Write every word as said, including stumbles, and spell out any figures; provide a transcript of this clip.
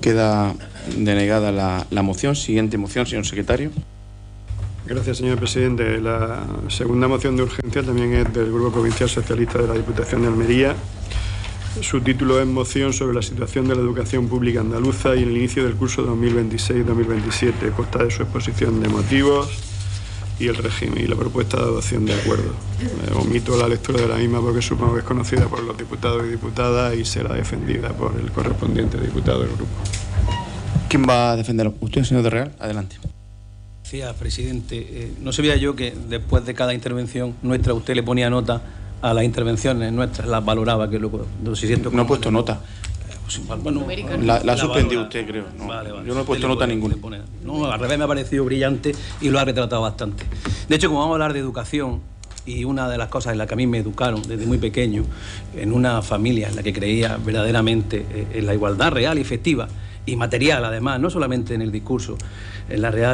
Queda denegada la, la moción. Siguiente moción, señor secretario. Gracias, señor presidente. La segunda moción de urgencia también es del Grupo Provincial Socialista de la Diputación de Almería. Su título es Moción sobre la situación de la educación pública andaluza y el inicio del curso dos mil veintiséis dos mil veintisiete. Consta de su exposición de motivos y el régimen y la propuesta de adopción de acuerdo. Eh, omito la lectura de la misma porque supongo que es conocida por los diputados y diputadas y será defendida por el correspondiente diputado del grupo. ¿Quién va a defenderlo? ¿Usted, señor de Real? Adelante. Gracias, presidente. Eh, no sabía yo que después de cada intervención nuestra usted le ponía nota a las intervenciones nuestras, las valoraba, que luego no sé si siento No he puesto nota. Bueno, la, la ha suspendido usted, creo. No, vale, vale. Yo no he puesto nota ninguna. No, al revés, me ha parecido brillante y lo ha retratado bastante. De hecho, como vamos a hablar de educación, y una de las cosas en las que a mí me educaron desde muy pequeño, en una familia en la que creía verdaderamente en la igualdad real y efectiva, y material además, no solamente en el discurso, en la real